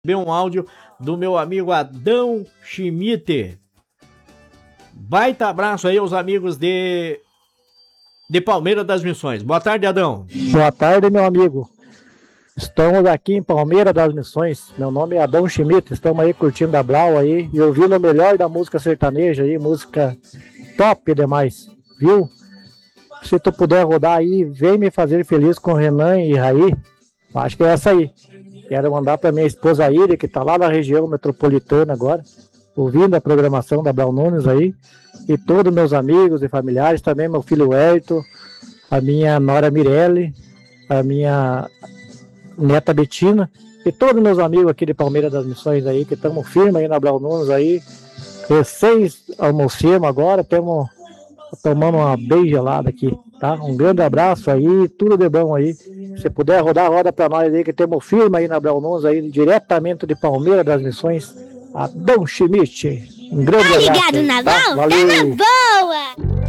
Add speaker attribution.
Speaker 1: Um áudio do meu amigo Adão Schmidt. Baita abraço aí aos amigos de Palmeira das Missões. Boa tarde, Adão.
Speaker 2: Boa tarde, meu amigo. Estamos aqui em Palmeira das Missões. Meu nome é Adão Schmidt. Estamos aí curtindo a Blau aí e ouvindo o melhor da música sertaneja aí, música top demais, viu? Se tu puder rodar aí, vem me fazer feliz com Renan e Raí. Acho que é essa aí. Quero mandar para minha esposa Iri, que está lá na região metropolitana agora, ouvindo a programação da Blau Nunes aí, e todos meus amigos e familiares, também meu filho Hérito, a minha nora Mirelle, a minha neta Betina, e todos meus amigos aqui de Palmeira das Missões aí, que estamos firmes aí na Blau Nunes aí, recém almocemos agora, estamos tomando uma bem gelada aqui, tá? Um grande abraço aí, tudo de bom aí. Se puder rodar, roda pra nós aí, que temos firme aí na Blau Nunes aí, diretamente de Palmeira das Missões, Adão Schmidt. Um grande abraço.
Speaker 3: Tá ligado na Blau?
Speaker 2: Valeu.
Speaker 3: Tá na Blau!